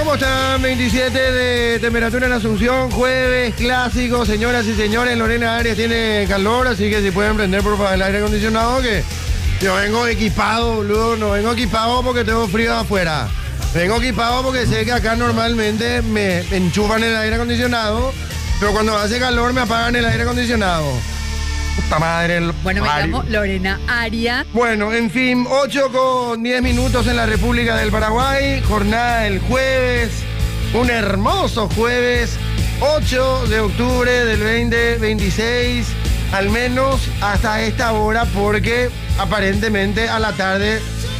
¿cómo están? 27 de temperatura en Asunción, jueves clásico, señoras y señores. Lorena Arias tiene calor, así que si pueden prender por favor el aire acondicionado, que yo vengo equipado, boludo. No vengo equipado porque tengo frío afuera. Vengo equipado porque sé que acá normalmente me enchufan el aire acondicionado, pero cuando hace calor me apagan el aire acondicionado. Puta madre. Bueno, me llamo Lorena Arias. Bueno, en fin, 8:10 en la República del Paraguay. Jornada del jueves. Un hermoso jueves. 8 de octubre del 2026. Al menos hasta esta hora, porque aparentemente a la tarde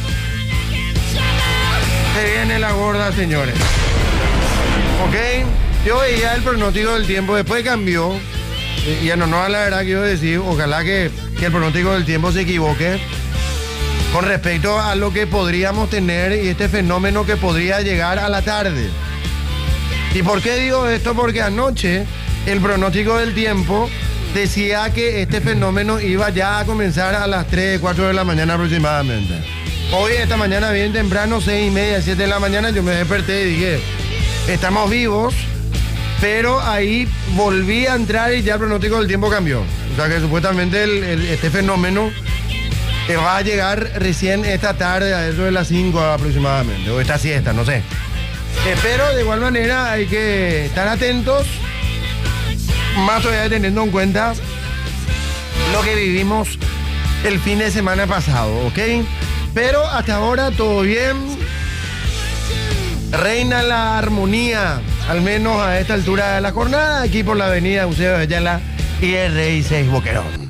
se viene la gorda, señores. ¿Ok? Yo veía el pronóstico del tiempo, después cambió. Y en honor a la verdad quiero decir, ojalá que el pronóstico del tiempo se equivoque con respecto a lo que podríamos tener y este fenómeno que podría llegar a la tarde. ¿Y por qué digo esto? Porque anoche el pronóstico del tiempo decía que este fenómeno iba ya a comenzar a las 3, 4 de la mañana aproximadamente. Hoy, esta mañana bien temprano, 6:30, 7 de la mañana, yo me desperté y dije, estamos vivos. Pero ahí volví a entrar y ya el pronóstico del tiempo cambió. O sea que supuestamente este fenómeno va a llegar recién esta tarde, a eso de las 5 aproximadamente, o esta siesta, no sé. Pero de igual manera hay que estar atentos, más todavía teniendo en cuenta lo que vivimos el fin de semana pasado, ¿ok? Pero hasta ahora todo bien. Reina la armonía, al menos a esta altura de la jornada, aquí por la avenida Eusebio de Ayala y el Rey 6 Boquerón.